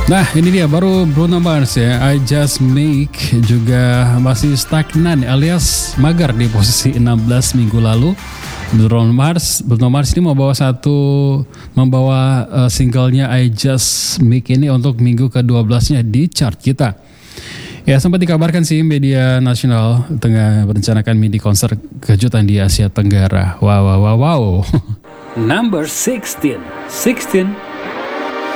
Nah ini dia baru Bruno Mars ya, I Just Make juga masih stagnan alias magar di posisi 16 minggu lalu. Bruno Mars ini membawa singlenya I Just Make ini untuk minggu ke-12-nya di chart kita. Ya sempat dikabarkan sih media nasional tengah merencanakan mini konser kejutan di Asia Tenggara. Wow. Number 16.